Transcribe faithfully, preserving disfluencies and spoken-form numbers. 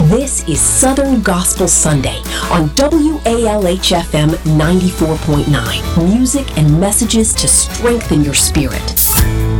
This is Southern Gospel Sunday on W A L H F M ninety-four point nine. Music and messages to strengthen your spirit.